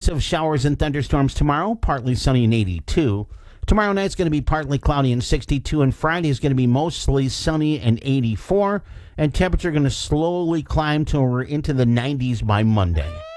of showers and thunderstorms tomorrow, partly sunny and 82. Tomorrow night's going to be partly cloudy and 62, and Friday is going to be mostly sunny and 84, and temperature going to slowly climb till we're into the 90s by Monday.